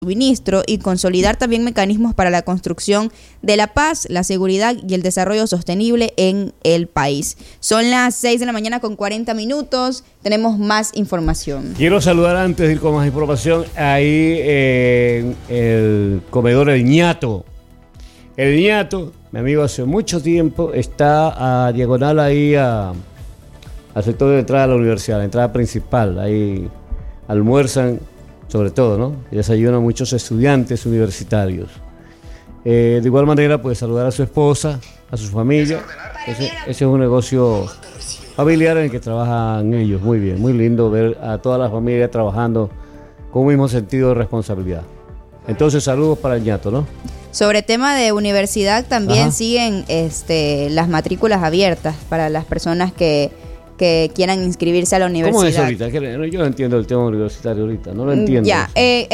suministro y consolidar también mecanismos para la construcción de la paz, la seguridad y el desarrollo sostenible en el país. Son las 6 de la mañana con 40 minutos. Tenemos más información. Quiero saludar antes de ir con más información ahí en el comedor El Ñato. El Ñato, mi amigo, hace mucho tiempo está a diagonal ahí al sector de entrada a la universidad, la entrada principal. Ahí almuerzan, sobre todo, ¿no? Y desayunan muchos estudiantes universitarios. De igual manera, pues saludar a su esposa, a su familia. Ese es un negocio familiar en el que trabajan ellos. Muy bien, muy lindo ver a toda la familia trabajando con un mismo sentido de responsabilidad. Entonces, saludos para el Ñato, ¿no? Sobre tema de universidad, también siguen las matrículas abiertas para las personas que quieran inscribirse a la universidad. ¿Cómo es ahorita? Yo no entiendo el tema universitario ahorita, no lo entiendo. Ya,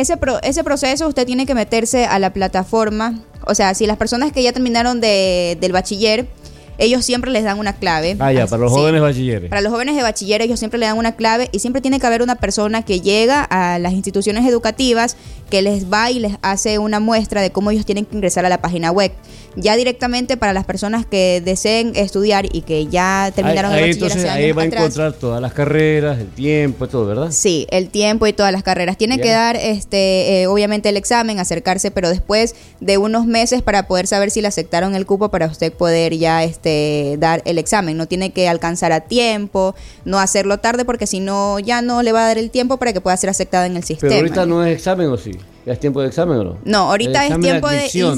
ese proceso usted tiene que meterse a la plataforma. O sea, si las personas que ya terminaron del bachiller, ellos siempre les dan una clave. Para los jóvenes bachilleres. Para los jóvenes de bachiller, ellos siempre le dan una clave y siempre tiene que haber una persona que llega a las instituciones educativas que les va y les hace una muestra de cómo ellos tienen que ingresar a la página web. Ya directamente para las personas que deseen estudiar y que ya terminaron el bachiller hace años ahí va a atrás, encontrar todas las carreras, el tiempo, todo, ¿verdad? Sí, el tiempo y todas las carreras. Tiene que dar obviamente el examen, acercarse, pero después de unos meses para poder saber si le aceptaron el cupo para usted poder ya dar el examen. No tiene que alcanzar a tiempo, no hacerlo tarde porque si no ya no le va a dar el tiempo para que pueda ser aceptada en el sistema. Pero ahorita no es examen, ¿o sí? ¿Ya es tiempo de examen o no? No, ahorita es tiempo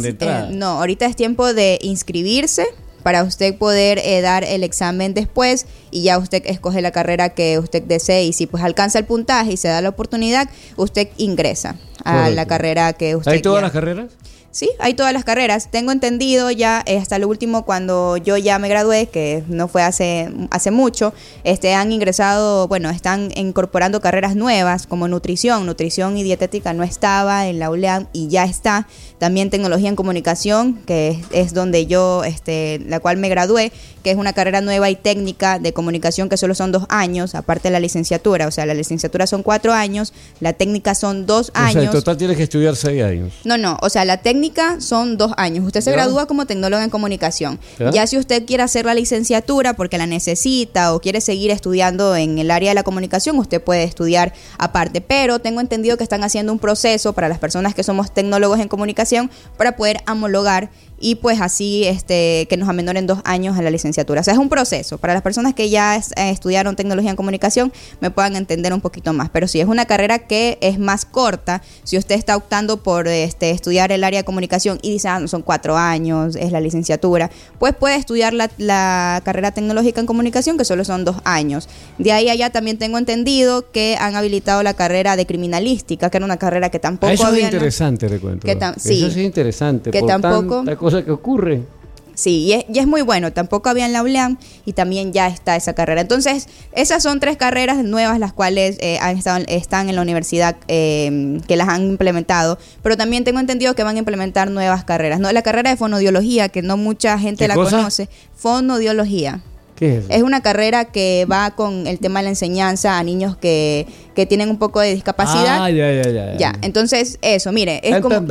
ahorita es tiempo de inscribirse para usted poder dar el examen después y ya usted escoge la carrera que usted desee y si pues alcanza el puntaje y se da la oportunidad, usted ingresa a la carrera que usted ¿Hay todas las carreras? Sí, hay todas las carreras. Tengo entendido ya hasta lo último cuando yo ya me gradué, que no fue hace mucho, han ingresado, están incorporando carreras nuevas como nutrición y dietética no estaba en la ULEAM y ya está. También tecnología en comunicación, que es donde yo, la cual me gradué, que es una carrera nueva y técnica de comunicación que solo son 2 años, aparte de la licenciatura. O sea, la licenciatura son 4 años, la técnica son 2 años. O sea, en total tienes que estudiar 6 años. No, o sea, la técnica son 2 años. Usted se gradúa como tecnólogo en comunicación. Ya si usted quiere hacer la licenciatura porque la necesita o quiere seguir estudiando en el área de la comunicación, usted puede estudiar aparte. Pero tengo entendido que están haciendo un proceso para las personas que somos tecnólogos en comunicación para poder homologar y pues así que nos amenoren 2 años a la licenciatura. O sea, es un proceso. Para las personas que ya estudiaron tecnología en comunicación me puedan entender un poquito más. Pero si es una carrera que es más corta, si usted está optando por estudiar el área de comunicación y dice, no, son 4 años, es la licenciatura, pues puede estudiar la carrera tecnológica en comunicación, que solo son 2 años. De ahí allá también tengo entendido que han habilitado la carrera de criminalística, que era una carrera que tampoco eso había... Eso es interesante, te cuento. Sí, eso sí es interesante. Que por tampoco... tanta cosa que ocurre. Sí, y es muy bueno. Tampoco había en la ULEAM y también ya está esa carrera. Entonces, esas son 3 carreras nuevas las cuales están en la universidad, que las han implementado. Pero también tengo entendido que van a implementar nuevas carreras. No, la carrera de fonodiología, que no mucha gente la conoce. Fonodiología. ¿Qué es eso? Es una carrera que va con el tema de la enseñanza a niños que tienen un poco de discapacidad. Ya, entonces eso, mire, es como...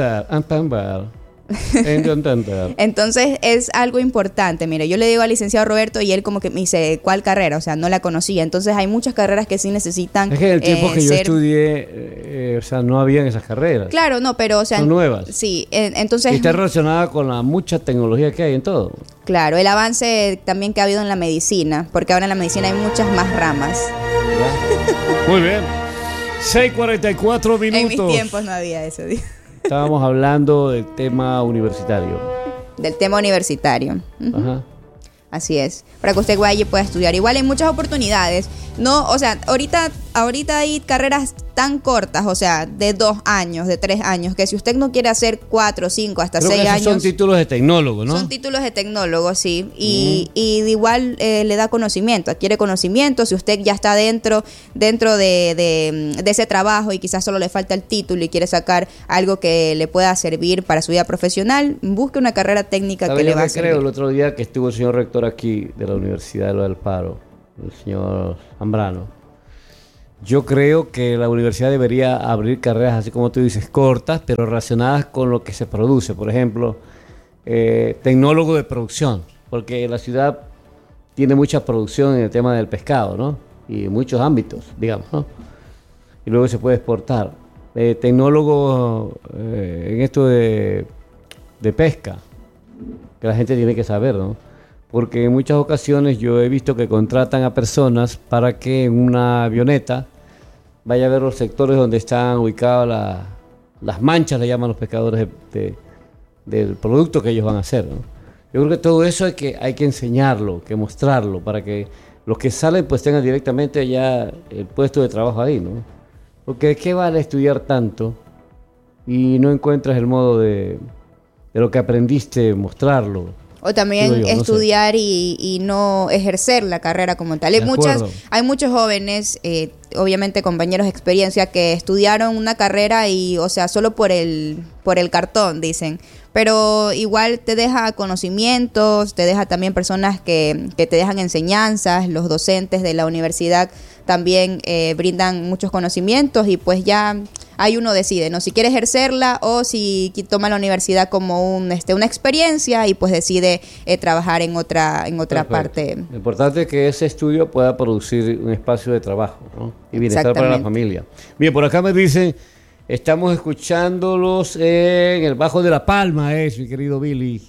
Entonces es algo importante. Mire, yo le digo al licenciado Roberto y él como que me dice, ¿cuál carrera? O sea, no la conocía. Entonces hay muchas carreras que sí necesitan. Es que en el tiempo que yo estudié, no habían esas carreras. Claro, no, pero o sea, son nuevas. Sí, entonces. Y está relacionada con la mucha tecnología que hay en todo. Claro, el avance también que ha habido en la medicina, porque ahora en la medicina hay muchas más ramas. ¿Ya? Muy bien. 6:44 minutos. En mis tiempos no había eso. Estábamos hablando del tema universitario. Del tema universitario. Ajá. Así es, para que usted vaya y pueda estudiar. Igual hay muchas oportunidades. No, o sea, ahorita hay carreras tan cortas, o sea, de 2 años, de 3 años, que si usted no quiere hacer 4, 5, hasta 6 años. Son títulos de tecnólogo, ¿no? Son títulos de tecnólogo, sí. Y de igual le da conocimiento, adquiere conocimiento. Si usted ya está dentro de ese trabajo y quizás solo le falta el título y quiere sacar algo que le pueda servir para su vida profesional, busque una carrera técnica que le va a servir. Creo el otro día que estuvo el señor rector aquí de la Universidad de Lo del Paro, el señor Zambrano, Yo creo que la universidad debería abrir carreras, así como tú dices, cortas, pero relacionadas con lo que se produce. Por ejemplo, tecnólogo de producción, porque la ciudad tiene mucha producción en el tema del pescado, ¿no? Y en muchos ámbitos, digamos, ¿no? Y luego se puede exportar. Tecnólogo en esto de pesca, que la gente tiene que saber, ¿no? Porque en muchas ocasiones yo he visto que contratan a personas para que en una avioneta vaya a ver los sectores donde están ubicadas las manchas, le llaman los pescadores, del producto que ellos van a hacer, ¿no? Yo creo que todo eso hay que enseñarlo, que mostrarlo, para que los que salen pues tengan directamente ya el puesto de trabajo ahí, ¿no? Porque ¿qué vale estudiar tanto y no encuentras el modo de lo que aprendiste, mostrarlo? O también estudiar y no ejercer la carrera como tal. Hay muchos jóvenes, obviamente compañeros de experiencia, que estudiaron una carrera y, o sea, solo por el cartón, dicen. Pero igual te deja conocimientos, te deja también personas que te dejan enseñanzas. Los docentes de la universidad también brindan muchos conocimientos y pues ya ahí uno decide, ¿no? Si quiere ejercerla o si toma la universidad como una experiencia y pues decide trabajar en otra parte. Lo importante es que ese estudio pueda producir un espacio de trabajo, ¿no? Y bienestar para la familia. Bien, por acá me dicen, estamos escuchándolos en el Bajo de la Palma, mi querido Billy.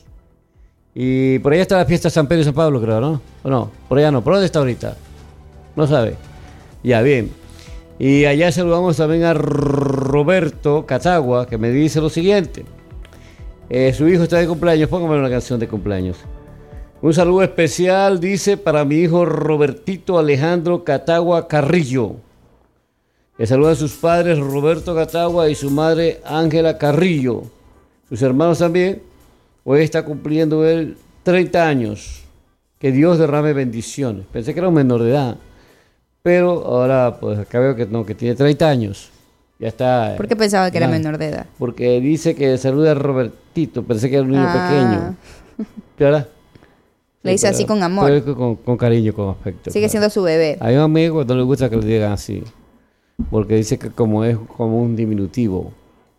Y por allá está la fiesta de San Pedro y San Pablo, creo, ¿no? ¿O no? Por allá no. ¿Por dónde está ahorita? No sabe. Ya, bien. Y allá saludamos también a Roberto Catagua, que me dice lo siguiente. Su hijo está de cumpleaños, póngame una canción de cumpleaños. Un saludo especial, dice, para mi hijo Robertito Alejandro Catagua Carrillo. Le saluda a sus padres Roberto Catagua y su madre Ángela Carrillo. Sus hermanos también. Hoy está cumpliendo él 30 años. Que Dios derrame bendiciones. Pensé que era un menor de edad. Pero ahora, pues acá veo que no, que tiene 30 años. Ya está. ¿Por qué pensaba que era menor de edad? Porque dice que saluda a Robertito. Pensé que era un niño pequeño. ¿Verdad? Le dice así con amor. Con cariño, con afecto. Sigue siendo su bebé. Hay un amigo que no le gusta que le digan así. Porque dice que como es como un diminutivo.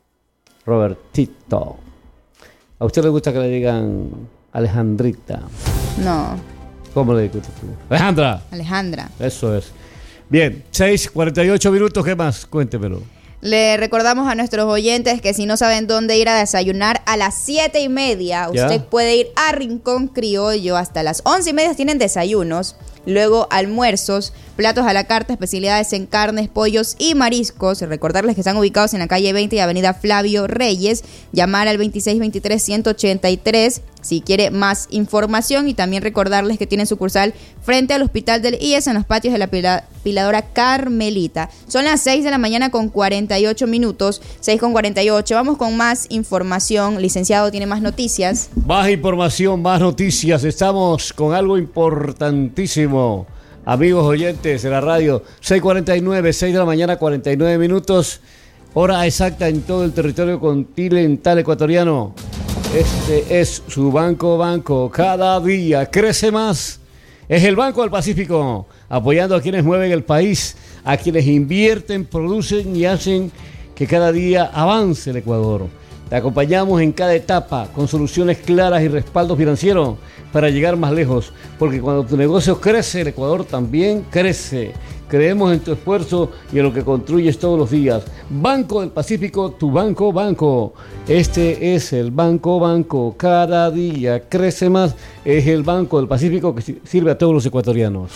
Robertito. ¿A usted le gusta que le digan Alejandrita? No. ¿Cómo le gusta? Alejandra. Alejandra. Eso es. Bien, 6:48 minutos, ¿qué más? Cuéntemelo. Le recordamos a nuestros oyentes que si no saben dónde ir a desayunar, a las 7:30 usted puede ir a Rincón Criollo. Hasta las 11:30 tienen desayunos, luego almuerzos, platos a la carta, especialidades en carnes, pollos y mariscos. Recordarles que están ubicados en la calle 20 y avenida Flavio Reyes. Llamar al 2623-183 si quiere más información, y también recordarles que tienen sucursal frente al Hospital del IES en los patios de la Piladora Carmelita. Son las 6 de la mañana con 48 minutos, 6:48. Vamos con más información. Licenciado, ¿tiene más noticias? Más información, más noticias. Estamos con algo importantísimo. Amigos oyentes de la radio, 6:49, 6 de la mañana, 49 minutos. Hora exacta en todo el territorio continental ecuatoriano. Este es su banco, cada día crece más. Es el Banco del Pacífico, apoyando a quienes mueven el país, a quienes invierten, producen y hacen que cada día avance el Ecuador. Te acompañamos en cada etapa con soluciones claras y respaldo financiero para llegar más lejos, porque cuando tu negocio crece, el Ecuador también crece. Creemos en tu esfuerzo y en lo que construyes todos los días. Banco del Pacífico, tu banco. Este es el banco. Cada día crece más. Es el Banco del Pacífico que sirve a todos los ecuatorianos.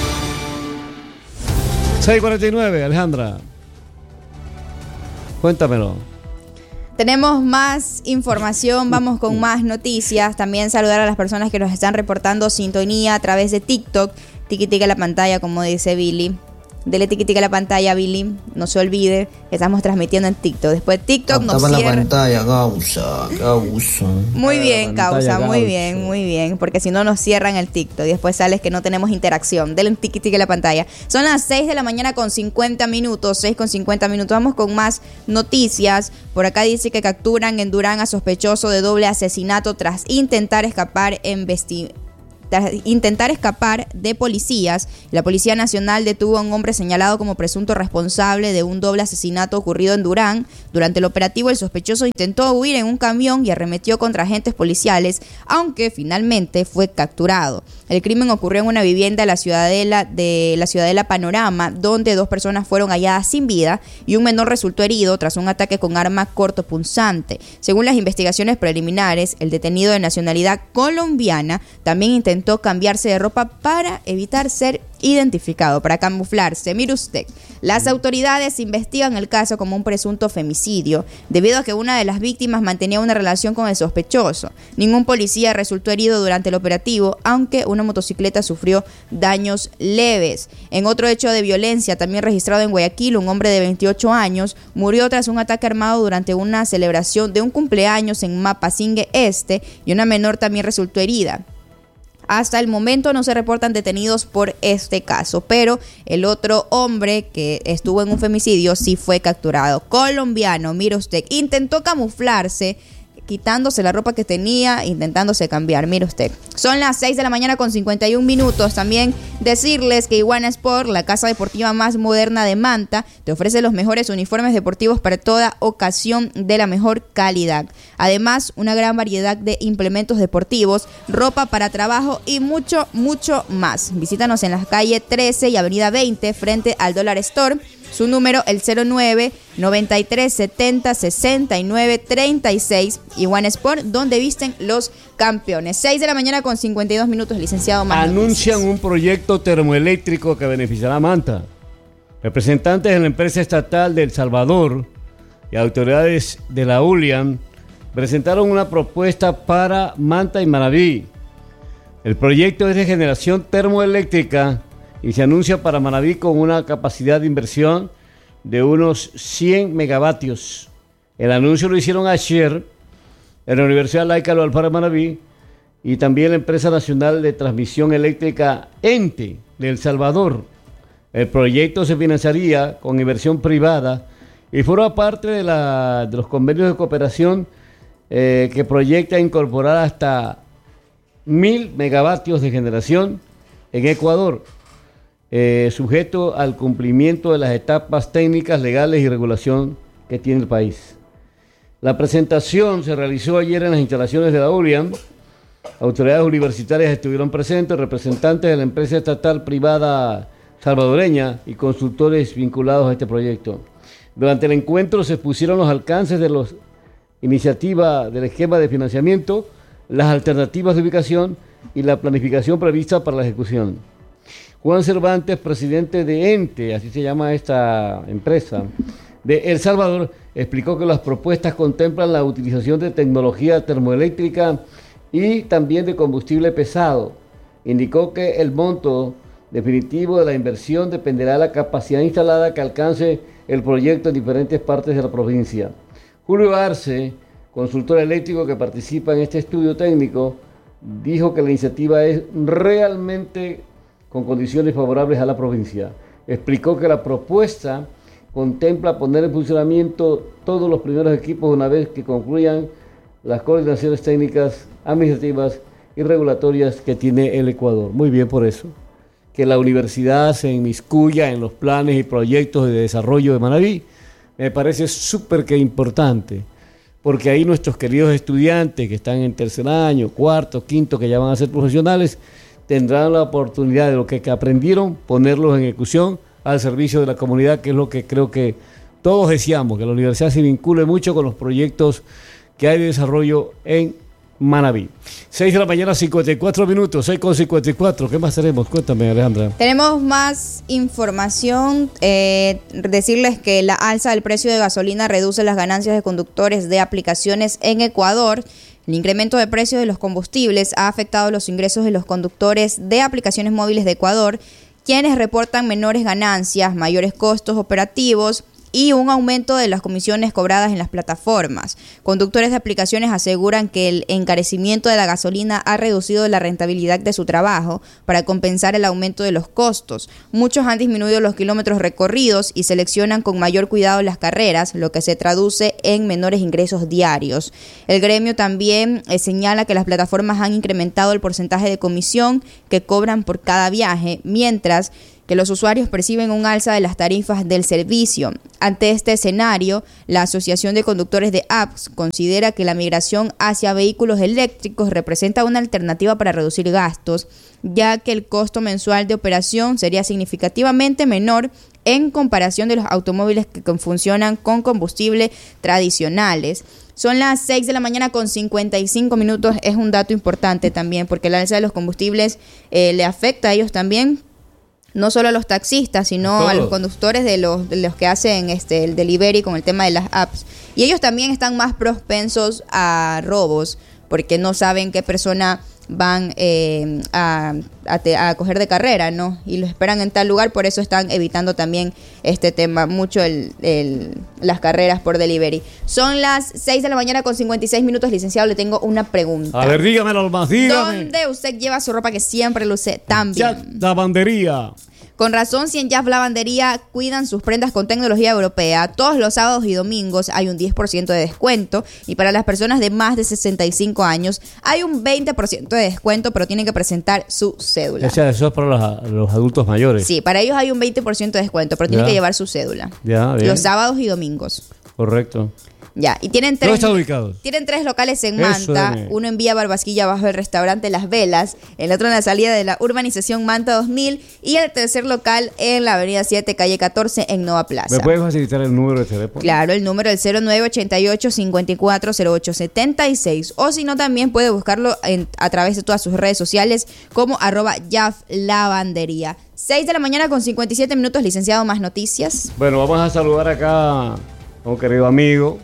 6:49, Alejandra. Cuéntamelo. Tenemos más información, vamos con más noticias. También saludar a las personas que nos están reportando sintonía a través de TikTok. Tiquitica la pantalla, como dice Billy. Dele tiquitica la pantalla, Billy. No se olvide que estamos transmitiendo en TikTok. Después TikTok nos cierra. La pantalla, causa. Muy bien, causa, muy bien. Porque si no nos cierran el TikTok y después sales que no tenemos interacción. Dele un tiquitica la pantalla. Son las 6 de la mañana con 50 minutos. 6:50 minutos. Vamos con más noticias. Por acá dice que capturan en Durán a sospechoso de doble asesinato tras intentar escapar intentar escapar de policías. La Policía Nacional detuvo a un hombre señalado como presunto responsable de un doble asesinato ocurrido en Durán. Durante el operativo, el sospechoso intentó huir en un camión y arremetió contra agentes policiales, aunque finalmente fue capturado. El crimen ocurrió en una vivienda de la Ciudadela Panorama, donde 2 personas fueron halladas sin vida y un menor resultó herido tras un ataque con arma cortopunzante. Según las investigaciones preliminares, el detenido de nacionalidad colombiana también intentó cambiarse de ropa para evitar ser identificado, para camuflarse. Mire usted, las autoridades investigan el caso como un presunto femicidio, debido a que una de las víctimas mantenía una relación con el sospechoso. Ningún policía resultó herido durante el operativo, aunque una motocicleta sufrió daños leves. En otro hecho de violencia también registrado en Guayaquil, un hombre de 28 años murió tras un ataque armado durante una celebración de un cumpleaños en Mapasingue Este, y una menor también resultó herida. Hasta el momento no se reportan detenidos por este caso, pero el otro hombre que estuvo en un femicidio sí fue capturado. Colombiano, mire usted, intentó camuflarse, quitándose la ropa que tenía, intentándose cambiar, mire usted. Son las 6 de la mañana con 51 minutos. También decirles que Iguana Sport, la casa deportiva más moderna de Manta, te ofrece los mejores uniformes deportivos para toda ocasión de la mejor calidad. Además, una gran variedad de implementos deportivos, ropa para trabajo y mucho, mucho más. Visítanos en la calle 13 y avenida 20 frente al Dollar Store. Su número, el 09-93-70-69-36. Iguana Sport, donde visten los campeones. 6 de la mañana con 52 minutos, licenciado. Anuncian un proyecto termoeléctrico que beneficiará a Manta. Representantes de la empresa estatal de El Salvador y autoridades de la ULIAN presentaron una propuesta para Manta y Manabí. El proyecto es de generación termoeléctrica y se anuncia para Manabí con una capacidad de inversión de unos 100 megavatios. El anuncio lo hicieron ayer en la Universidad Laica Lo Alfaro de Manabí y también la Empresa Nacional de Transmisión Eléctrica ENTE de El Salvador. El proyecto se financiaría con inversión privada y forma parte de los convenios de cooperación que proyecta incorporar hasta 1000 megavatios de generación en Ecuador, sujeto al cumplimiento de las etapas técnicas, legales y regulación que tiene el país. La presentación se realizó ayer en las instalaciones de la ULIAN. Autoridades universitarias estuvieron presentes, representantes de la empresa estatal privada salvadoreña y consultores vinculados a este proyecto. Durante el encuentro se expusieron los alcances de la iniciativa del esquema de financiamiento, las alternativas de ubicación y la planificación prevista para la ejecución. Juan Cervantes, presidente de ENTE, así se llama esta empresa, de El Salvador, explicó que las propuestas contemplan la utilización de tecnología termoeléctrica y también de combustible pesado. Indicó que el monto definitivo de la inversión dependerá de la capacidad instalada que alcance el proyecto en diferentes partes de la provincia. Julio Arce, consultor eléctrico que participa en este estudio técnico, dijo que la iniciativa es realmente con condiciones favorables a la provincia. Explicó que la propuesta contempla poner en funcionamiento todos los primeros equipos una vez que concluyan las coordinaciones técnicas, administrativas y regulatorias que tiene el Ecuador. Muy bien por eso, que la universidad se inmiscuya en los planes y proyectos de desarrollo de Manabí, me parece súper que importante, porque ahí nuestros queridos estudiantes que están en tercer año, cuarto, quinto, que ya van a ser profesionales, tendrán la oportunidad de lo que aprendieron, ponerlos en ejecución al servicio de la comunidad, que es lo que creo que todos deseamos, que la universidad se vincule mucho con los proyectos que hay de desarrollo en Manabí. 6 de la mañana, 54 minutos, 6:54. ¿Qué más tenemos? Cuéntame, Alejandra. Tenemos más información. Decirles que la alza del precio de gasolina reduce las ganancias de conductores de aplicaciones en Ecuador. El incremento de precios de los combustibles ha afectado los ingresos de los conductores de aplicaciones móviles de Ecuador, quienes reportan menores ganancias, mayores costos operativos y un aumento de las comisiones cobradas en las plataformas. Conductores de aplicaciones aseguran que el encarecimiento de la gasolina ha reducido la rentabilidad de su trabajo para compensar el aumento de los costos. Muchos han disminuido los kilómetros recorridos y seleccionan con mayor cuidado las carreras, lo que se traduce en menores ingresos diarios. El gremio también señala que las plataformas han incrementado el porcentaje de comisión que cobran por cada viaje, mientras que los usuarios perciben un alza de las tarifas del servicio. Ante este escenario, la Asociación de Conductores de Apps considera que la migración hacia vehículos eléctricos representa una alternativa para reducir gastos, ya que el costo mensual de operación sería significativamente menor en comparación de los automóviles que funcionan con combustible tradicionales. Son las 6 de la mañana con 55 minutos. Es un dato importante también, porque el alza de los combustibles le afecta a ellos también. No solo a los taxistas, sino a los conductores de los que hacen el delivery con el tema de las apps. Y ellos también están más propensos a robos, porque no saben qué persona van a coger de carrera, ¿no? Y lo esperan en tal lugar, por eso están evitando también este tema, mucho las carreras por delivery. Son las 6 de la mañana con 56 minutos, licenciado, le tengo una pregunta. A ver, dígamelo más, dígame. ¿Dónde usted lleva su ropa que siempre luce tan bien? Lavandería. Con razón, si en Jazz Lavandería cuidan sus prendas con tecnología europea, todos los sábados y domingos hay un 10% de descuento, y para las personas de más de 65 años hay un 20% de descuento, pero tienen que presentar su cédula. O sea, eso es para los adultos mayores. Sí, para ellos hay un 20% de descuento, pero tienen que llevar su cédula. Ya, bien. Los sábados y domingos. Correcto. Ya, y tienen ¿Dónde están ubicados? Tienen 3 locales en Manta, uno en Vía Barbasquilla bajo el restaurante Las Velas, el otro en la salida de la urbanización Manta 2000 y el tercer local en la avenida 7, calle 14 en Nova Plaza. ¿Me puedes facilitar el número de teléfono? Claro, el número es 0988-540876, o si no también puede buscarlo a través de todas sus redes sociales como @jaflavandería. 6 de la mañana con 57 minutos, licenciado, más noticias. Bueno, vamos a saludar acá a un querido amigo,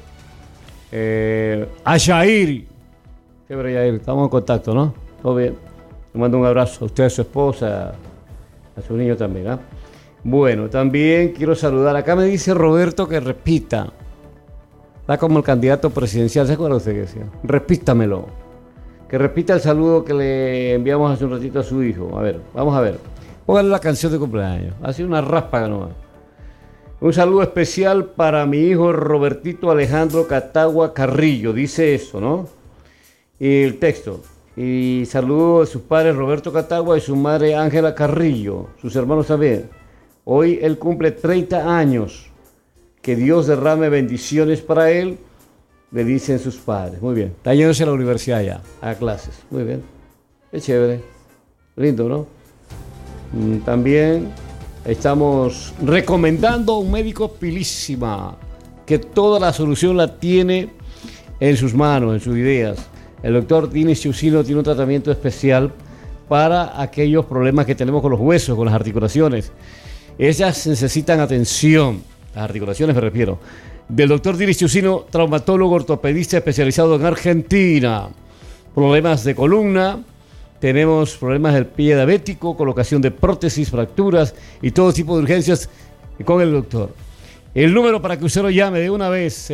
a Yair. Chévere, Yair, estamos en contacto, ¿no? Todo bien. Le mando un abrazo a usted, a su esposa, a su niño también, ¿ah? Bueno, también quiero saludar, acá me dice Roberto que repita. Está como el candidato presidencial, ¿se acuerda usted que decía? Repítamelo. Que repita el saludo que le enviamos hace un ratito a su hijo. A ver, vamos a ver. Póngale la canción de cumpleaños. Así una ráfaga nomás. Un saludo especial para mi hijo Robertito Alejandro Catagua Carrillo, dice eso, ¿no? Y el texto. Y saludo a sus padres Roberto Catagua y su madre Ángela Carrillo, sus hermanos también. Hoy él cumple 30 años. Que Dios derrame bendiciones para él, le dicen sus padres. Muy bien. Está yéndose a la universidad ya, a clases. Muy bien. Es chévere. Lindo, ¿no? También estamos recomendando un médico pilísima, que toda la solución la tiene en sus manos, en sus ideas. El doctor Dinis Chusino tiene un tratamiento especial para aquellos problemas que tenemos con los huesos, con las articulaciones. Ellas necesitan atención, las articulaciones me refiero, del doctor Dinis Chusino, traumatólogo ortopedista especializado en Argentina. Problemas de columna. Tenemos problemas del pie diabético, colocación de prótesis, fracturas y todo tipo de urgencias con el doctor. El número para que usted lo llame de una vez,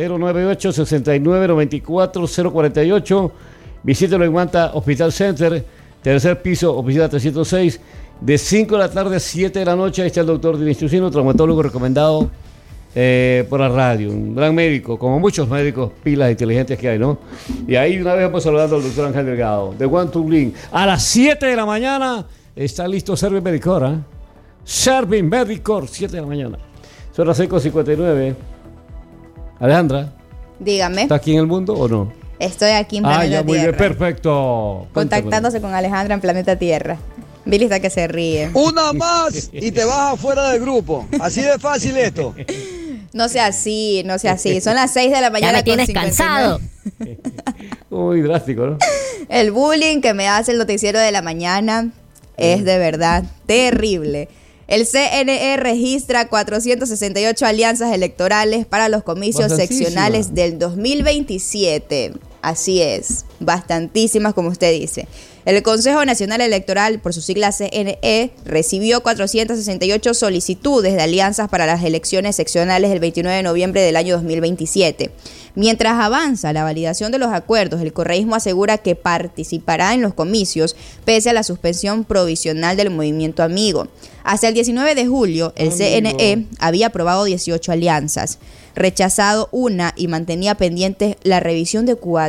098-6994-048. Visítelo en Manta Hospital Center, tercer piso, oficina 306, de 5 de la tarde a 7 de la noche. Ahí está el doctor Dinis Chusino, traumatólogo recomendado por la radio, un gran médico, como muchos médicos pilas inteligentes que hay, ¿no? Y ahí una vez vamos saludando al doctor Ángel Delgado, de One to Link. A las 7 de la mañana está listo Servin Medicor, ¿eh? Servin Medicor, 7 de la mañana. Son las 5:59. Alejandra. Dígame. ¿Está aquí en el mundo o no? Estoy aquí en Planeta Tierra. Muy bien, perfecto. Contactándose con Alejandra en Planeta Tierra. Billy está que se ríe. Una más y te vas afuera del grupo. Así de fácil esto. No sea así, no sea así. Son las 6 de la mañana. Ya me tienes cansado. Muy drástico, ¿no? El bullying que me hace el noticiero de la mañana es de verdad terrible. El CNE registra 468 alianzas electorales para los comicios seccionales del 2027. Así es, bastantísimas como usted dice. El Consejo Nacional Electoral, por su sigla CNE, recibió 468 solicitudes de alianzas para las elecciones seccionales del 29 de noviembre del año 2027. Mientras avanza la validación de los acuerdos, el correísmo asegura que participará en los comicios pese a la suspensión provisional del movimiento amigo. Hasta el 19 de julio, el CNE había aprobado 18 alianzas, rechazado una y mantenía pendiente la revisión de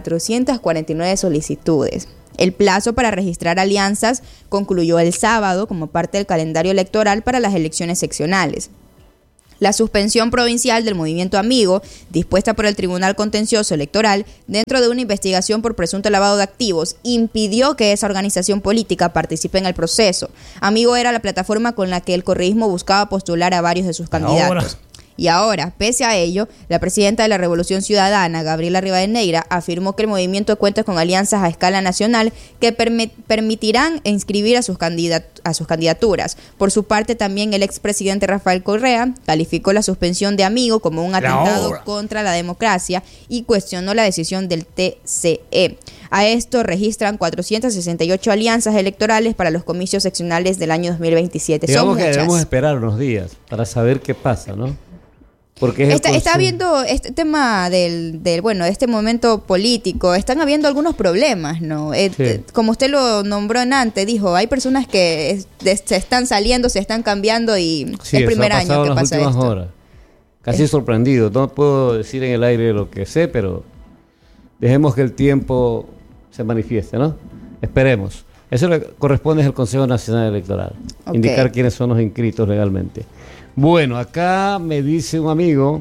449 solicitudes. El plazo para registrar alianzas concluyó el sábado como parte del calendario electoral para las elecciones seccionales. La suspensión provincial del movimiento amigo, dispuesta por el Tribunal Contencioso Electoral, dentro de una investigación por presunto lavado de activos, impidió que esa organización política participe en el proceso. Amigo era la plataforma con la que el correísmo buscaba postular a varios de sus candidatos. Y ahora, pese a ello, la presidenta de la Revolución Ciudadana, Gabriela Rivadeneira, afirmó que el movimiento cuenta con alianzas a escala nacional que permitirán inscribir a sus candidaturas. Por su parte, también el expresidente Rafael Correa calificó la suspensión de Amigo como un atentado contra la democracia y cuestionó la decisión del TCE. A esto registran 468 alianzas electorales para los comicios seccionales del año 2027. Digamos que debemos esperar unos días para saber qué pasa, ¿no? Porque está viendo este tema de este momento político, están habiendo algunos problemas, ¿no? Sí. Como usted lo nombró antes, dijo, hay personas que se están saliendo, se están cambiando y sí, es el primer año que pasa esto. Horas. Casi sorprendido, no puedo decir en el aire lo que sé, pero dejemos que el tiempo se manifieste, ¿no? Esperemos. Eso le corresponde al Consejo Nacional Electoral, indicar quiénes son los inscritos legalmente. Bueno, acá me dice un amigo,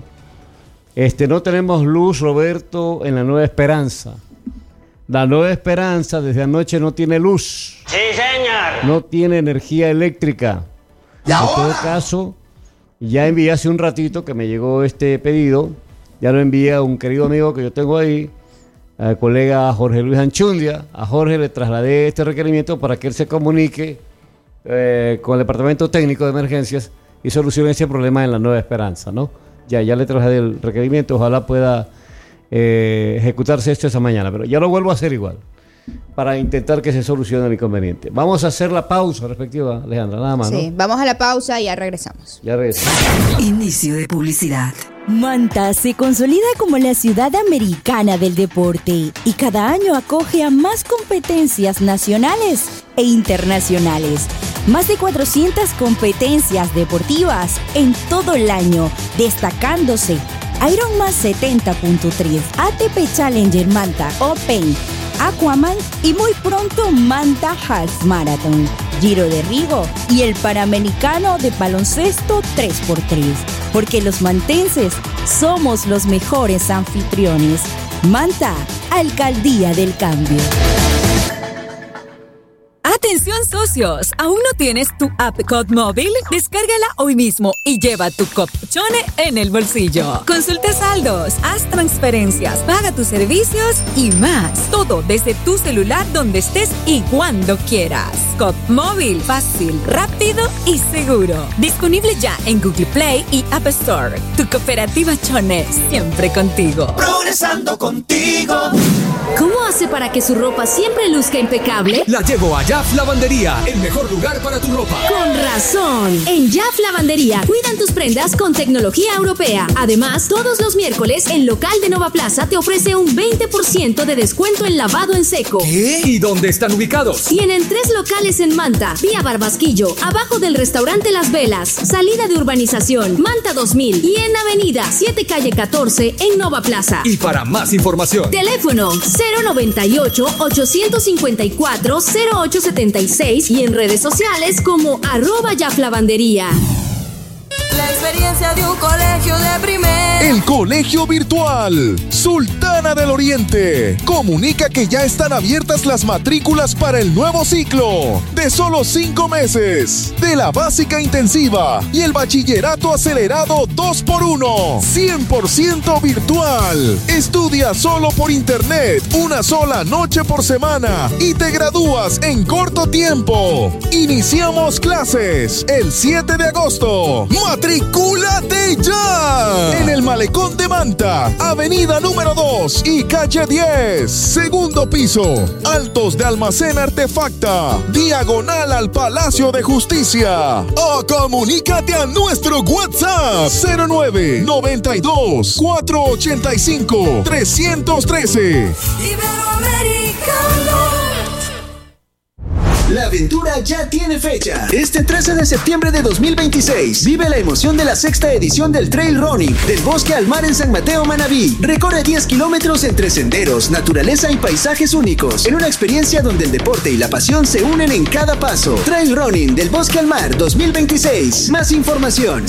no tenemos luz, Roberto, en la Nueva Esperanza. La Nueva Esperanza desde anoche no tiene luz. Sí, señor. No tiene energía eléctrica. En todo caso, ya envié hace un ratito que me llegó este pedido, ya lo envié a un querido amigo que yo tengo ahí, al colega Jorge Luis Anchundia. A Jorge le trasladé este requerimiento para que él se comunique con el Departamento Técnico de Emergencias y solucione ese problema en la Nueva Esperanza, ¿no? Ya le trasladé el requerimiento, ojalá pueda ejecutarse esto esa mañana, pero ya lo vuelvo a hacer igual, para intentar que se solucione el inconveniente. Vamos a hacer la pausa respectiva, Alejandra, nada más, ¿no? Sí, vamos a la pausa y ya regresamos. Inicio de publicidad. Manta se consolida como la ciudad americana del deporte y cada año acoge a más competencias nacionales e internacionales. Más de 400 competencias deportivas en todo el año, destacándose Ironman 70.3, ATP Challenger Manta Open, Aquaman y muy pronto Manta Half Marathon, Giro de Rigo y el Panamericano de baloncesto 3x3. Porque los mantenses somos los mejores anfitriones. Manta, Alcaldía del Cambio. Atención socios, ¿aún no tienes tu app COP móvil? Descárgala hoy mismo y lleva tu COPchone en el bolsillo. Consulta saldos, haz transferencias, paga tus servicios y más. Todo desde tu celular donde estés y cuando quieras. COP móvil, fácil, rápido y seguro. Disponible ya en Google Play y App Store. Tu cooperativa Chone, siempre contigo. Progresando contigo. ¿Cómo hace para que su ropa siempre luzca impecable? La llevo a Jaf Lavandería, el mejor lugar para tu ropa. Con razón. En Jaf Lavandería cuidan tus prendas con tecnología europea. Además, todos los miércoles, el local de Nova Plaza te ofrece un 20% de descuento en lavado en seco. ¿Qué? ¿Y dónde están ubicados? Tienen 3 locales en Manta, vía Barbasquillo, abajo del restaurante Las Velas, salida de urbanización, Manta 2000 y en Avenida 7 Calle 14 en Nova Plaza. Y para más información, teléfono 098-854-0876 y en redes sociales como @Jaflavandería. La experiencia de un colegio de primera. El Colegio Virtual Sultana del Oriente comunica que ya están abiertas las matrículas para el nuevo ciclo de solo 5 meses de la básica intensiva y el bachillerato acelerado 2x1, 100% virtual. Estudia solo por internet, una sola noche por semana y te gradúas en corto tiempo. Iniciamos clases el 7 de agosto. ¡Matricúlate ya! En el Malecón de Manta, avenida número 2 y calle 10, segundo piso, altos de Almacén Artefacta, diagonal al Palacio de Justicia. O comunícate a nuestro WhatsApp 0992 485 313. La aventura ya tiene fecha. Este 13 de septiembre de 2026, vive la emoción de la 6ª edición del Trail Running del Bosque al Mar en San Mateo, Manabí. Recorre 10 kilómetros entre senderos, naturaleza y paisajes únicos, en una experiencia donde el deporte y la pasión se unen en cada paso. Trail Running del Bosque al Mar 2026. Más información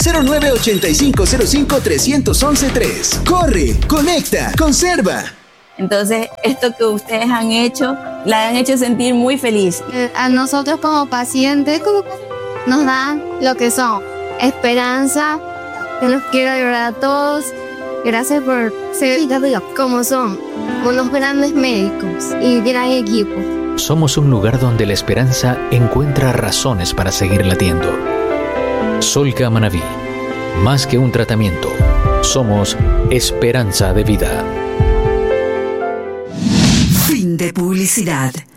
0985053113. Corre, conecta, conserva. Entonces, esto que ustedes han hecho, la han hecho sentir muy feliz. A nosotros como pacientes nos dan lo que son esperanza, que nos quiero ayudar a todos. Gracias por ser como son, unos grandes médicos y gran equipo. Somos un lugar donde la esperanza encuentra razones para seguir latiendo. Solca Manabí, más que un tratamiento, somos esperanza de vida. Fin de publicidad.